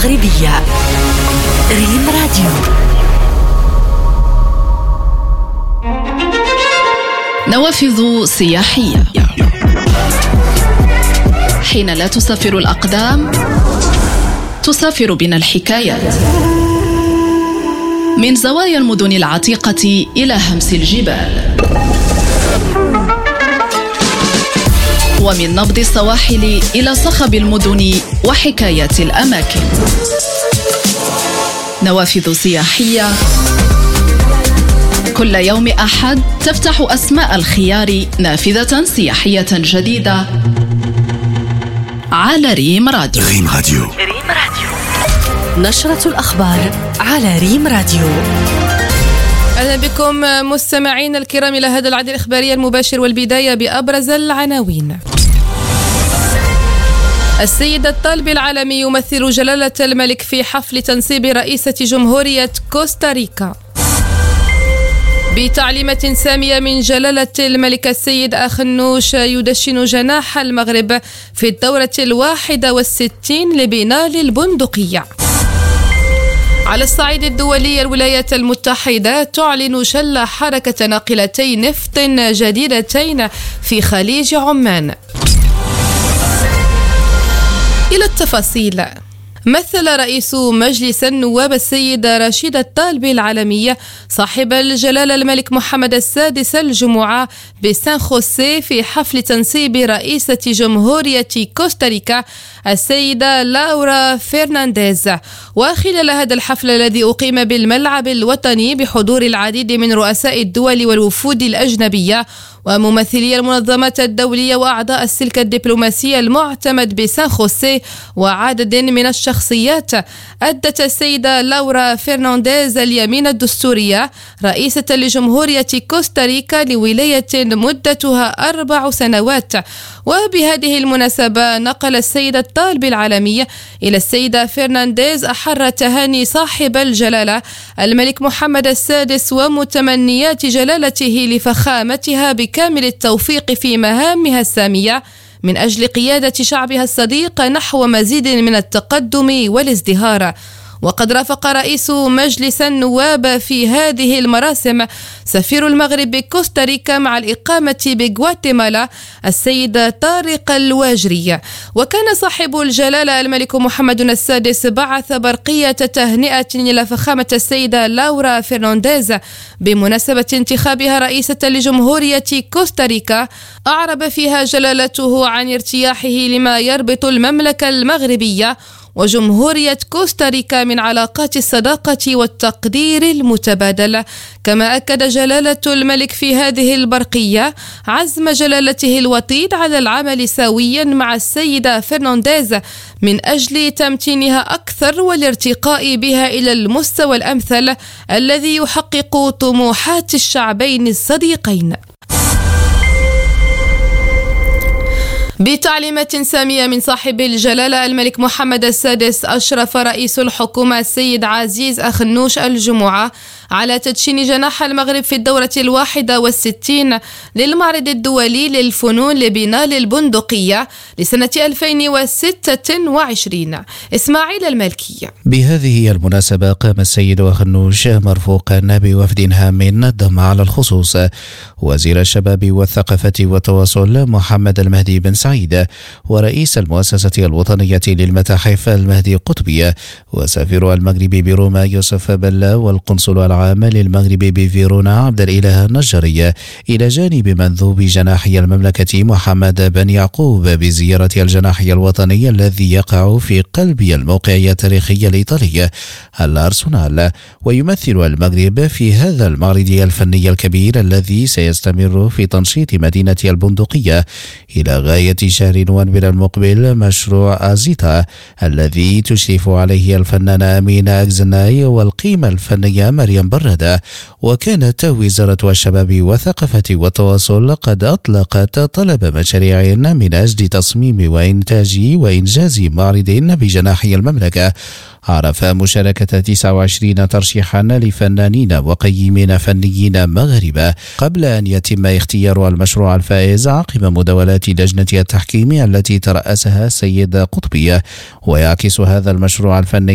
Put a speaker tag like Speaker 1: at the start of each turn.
Speaker 1: المغربية. ريم راديو.
Speaker 2: نوافذ سياحية. حين لا تسافر الأقدام تسافر بنا الحكايات، من زوايا المدن العتيقة إلى همس الجبال، ومن نبض السواحل إلى صخب المدن وحكايات الأماكن. نوافذ سياحية، كل يوم أحد تفتح أسماء الخيار نافذة سياحية جديدة على ريم راديو.
Speaker 1: ريم راديو. ريم راديو. نشرة الأخبار على ريم راديو.
Speaker 3: أهلا بكم مستمعين الكرام إلى هذا العدد الإخباري المباشر، والبداية بأبرز العناوين. السيد الطالب العالمي يمثل جلالة الملك في حفل تنصيب رئيسة جمهورية كوستاريكا. بتعليمة سامية من جلالة الملك السيد أخنوش يدشن جناح المغرب في الدورة 61 لبناء البندقية. على الصعيد الدولي، الولايات المتحدة تعلن شل حركة ناقلتي نفط جديدتين في خليج عمان. إلى التفاصيل. مثل رئيس مجلس النواب السيد رشيد الطالب العالمي صاحب الجلالة الملك محمد السادس الجمعة بسان خوسيه في حفل تنصيب رئيسة جمهورية كوستاريكا السيدة لورا فرنانديز. وخلال هذا الحفل الذي أقيم بالملعب الوطني بحضور العديد من رؤساء الدول والوفود الأجنبية وممثلي المنظمات الدولية وأعضاء السلك الدبلوماسي المعتمد بسان خوسيه وعدد من الشخصيات، أدت السيدة لورا فرنانديز اليمين الدستورية رئيسة لجمهورية كوستاريكا لولاية مدتها 4 سنوات. وبهذه المناسبة نقل السيد الطالب العالمي إلى السيدة فرنانديز أحر تهاني صاحب الجلالة الملك محمد السادس ومتمنيات جلالته لفخامتها بكامل التوفيق في مهامها السامية من أجل قيادة شعبها الصديق نحو مزيد من التقدم والازدهار. وقد رافق رئيس مجلس النواب في هذه المراسم سفير المغرب بكوستاريكا مع الإقامة بغواتيمالا السيد طارق الواجري. وكان صاحب الجلالة الملك محمد السادس بعث برقية تهنئة إلى فخامة السيدة لورا فرنانديز بمناسبة انتخابها رئيسة لجمهورية كوستاريكا، أعرب فيها جلالته عن ارتياحه لما يربط المملكة المغربية وجمهورية كوستاريكا من علاقات الصداقة والتقدير المتبادل. كما أكد جلالة الملك في هذه البرقية عزم جلالته الوطيد على العمل سويا مع السيدة فرنانديز من أجل تمتينها أكثر والارتقاء بها إلى المستوى الأمثل الذي يحقق طموحات الشعبين الصديقين. بتعليمة سامية من صاحب الجلالة الملك محمد السادس، أشرف رئيس الحكومة السيد عزيز أخنوش الجمعة على تدشين جناح المغرب في الدورة 61 للمعرض الدولي للفنون لبناء البندقية لسنة 2026. إسماعيل المالكي.
Speaker 4: بهذه المناسبة قام السيد أخنوش مرفوقا بوفد هام ضم على الخصوص وزير الشباب والثقافة والتواصل محمد المهدي بن سعيد، ورئيس المؤسسة الوطنية للمتاحف المهدي قطبي، وسفير المغرب بروما يوسف بلا، والقنصل العام للمغرب بفيرونا عبد الإله النجاري، إلى جانب منذوب جناحي المملكة محمد بن يعقوب بزيارة الجناحي الوطني الذي يقع في قلب الموقعية التاريخية الإيطالية الأرسنال. ويمثل المغرب في هذا المعرض الفني الكبير الذي سيستمر في تنشيط مدينة البندقية إلى غاية شهر نوفمبر المقبل مشروع أزيتا الذي تشرف عليه الفنانة أمينة أكزناي والقيمة الفنية مريم برادة. وكانت وزارة الشباب والثقافة والتواصل قد أطلقت طلب مشاريع من أجل تصميم وإنتاج وإنجاز معرض بجناحي المملكة عرف مشاركة 29 ترشيحا لفنانين وقيمين فنيين مغاربة قبل أن يتم اختيار المشروع الفائز عقب مداولات لجنة التحكيم التي ترأسها السيد قطبي. ويعكس هذا المشروع الفني